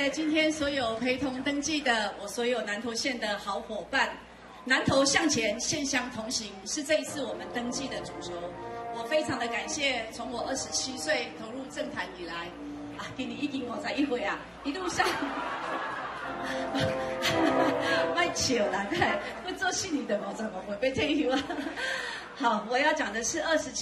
谢今天所有陪同登记的我所有南投县的好伙伴。南投向前，县乡同行是这一次我们登记的主轴。我非常的感谢，从我27岁投入政坛以来，今年已经51岁啊，一路上，别笑啦，我做4年的55岁要退休啊。好，我要讲的是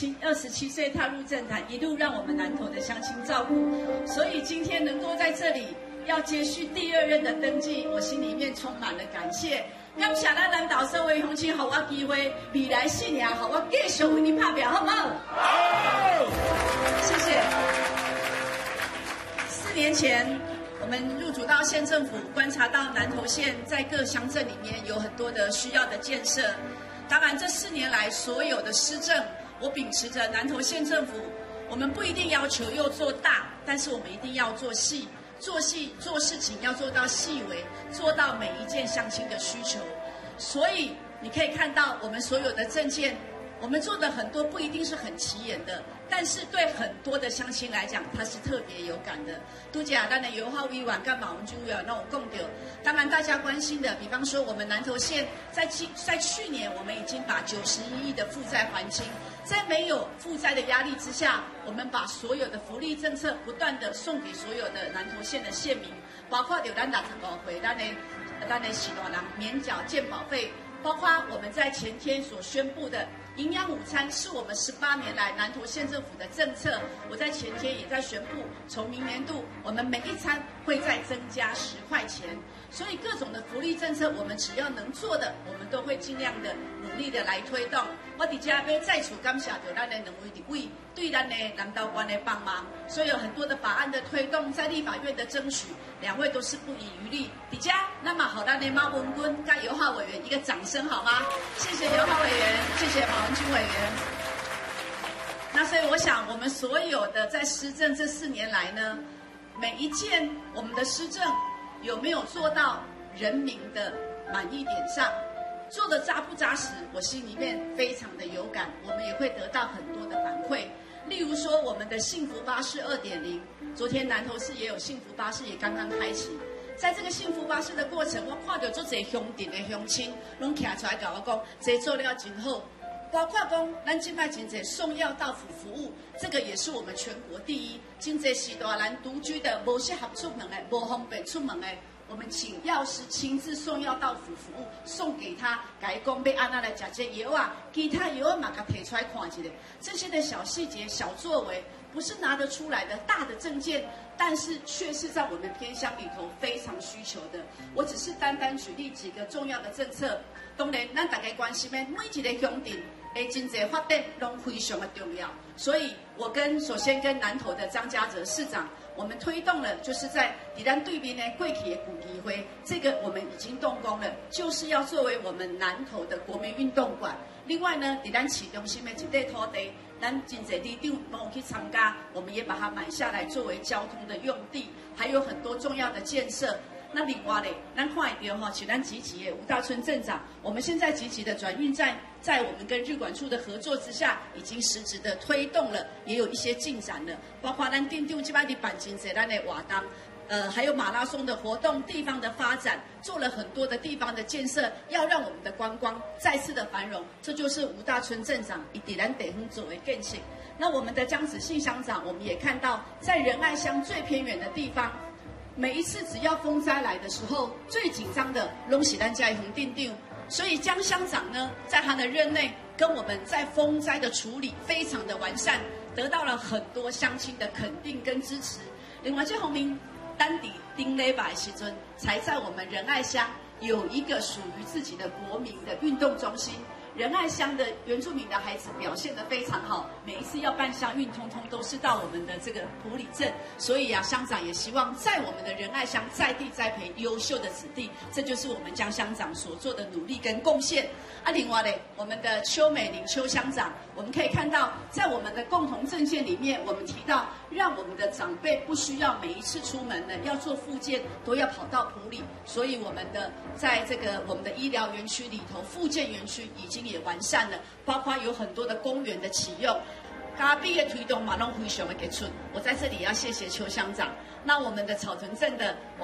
27岁踏入政坛，一路让我们南投的乡亲照顾，所以今天能够在这里要接续第2任的登记，我心里面充满了感谢。感谢咱南投社会乡亲给我机会，未来4年给我继续为您拍票，好不好？好，谢谢。4年前，我们入主到县政府，观察到南投县在各乡镇里面有很多的需要的建设。当然，这4年来所有的施政，我秉持着南投县政府，我们不一定要求又做大，但是我们一定要做细。做事情要做到细微，做到每一件乡亲的需求。所以你可以看到我们所有的政见，我们做的很多不一定是很起眼的，但是对很多的乡亲来讲，它是特别有感的。都假当然油耗委员跟马文君委员那我共丢。当然大家关心的，比方说我们南投县在去年，我们已经把91亿的负债还清。在没有负债的压力之下，我们把所有的福利政策不断的送给所有的南投县的县民，包括有咱65岁咱的喜大人免缴健保费，包括我们在前天所宣布的营养午餐，是我们18年来南投县政府的政策。我在前天也在宣布，从明年度我们每一餐会再增加10块钱。所以各种的福利政策，我们只要能做的，我们都会尽量的努力的来推动。我伫这要再次感谢到咱的2位立委对咱的南投县的帮忙，所以有很多的法案的推动，在立法院的争取，2位都是不遗余力。伫这，那么好，咱的马文君跟尤浩委员一个掌声好吗？谢谢尤浩委员，谢谢马文君委员。那所以我想，我们所有的在施政这4年来呢，每一件我们的施政有没有做到人民的满意点上？做的扎不扎实，我心里面非常的有感，我们也会得到很多的反馈。例如说，我们的幸福巴士2.0，昨天南投市也有幸福巴士，也刚刚开启。在这个幸福巴士的过程，我看到做这乡镇的乡亲，拢站出来跟我讲，这做了真好。包括讲，咱现在真侪送药到府服务，这个也是我们全国第一。真侪是大人独居的，无适合出门的，无方便出门的。我们请药师亲自送药到府服务，送给他，改讲要安那来吃这药啊，其他药嘛，给提出来看一下。这些的小细节、小作为，不是拿得出来的大的政见，但是却是在我们偏乡里头非常需求的。我只是单单举例几个重要的政策。当然，咱大家关心的每一个乡镇的经济发展都非常的重要。所以，我首先跟南投的张家泽市长，我们推动了，就是在咱对面的过去的古基会，这个我们已经动工了，就是要作为我们南投的国民运动馆。另外呢，咱市中心的一块土地，咱真侪里长帮我去参加，我们也把它买下来作为交通的用地，还有很多重要的建设。那另外嘞，咱看一到像咱集集的吴大春镇长，我们现在集集的转运站，在我们跟日管处的合作之下，已经实质的推动了，也有一些进展了。包括咱店长这摆的办真侪咱的活动，还有马拉松的活动，地方的发展，做了很多的地方的建设，要让我们的观光再次的繁荣。这就是吴大春镇长以咱地方作为建设。那我们的江子信乡长，我们也看到，在仁爱乡最偏远的地方。每一次只要风灾来的时候，最紧张的拢是咱家的红店长，所以江乡长呢，在他的任内，跟我们在风灾的处理非常的完善，得到了很多乡亲的肯定跟支持。另外，这红明丹底丁雷百时阵，才在我们仁爱乡有一个属于自己的国民的运动中心。仁爱乡的原住民的孩子表现得非常好，每一次要办乡运，通通都是到我们的这个埔里镇，所以乡长也希望在我们的仁爱乡在地栽培优秀的子弟，这就是我们江乡长所做的努力跟贡献。另外呢，我们的邱美玲邱乡长，我们可以看到，在我们的共同政见里面，我们提到让我们的长辈不需要每一次出门呢要做复健都要跑到埔里，所以我们的在这个我们的医疗园区里头，复健园区已经也完善了，包括有很多的公园的启用，咖啡的推动嘛，拢非常的给出。我在这里要谢谢邱乡长。那我们的草屯镇的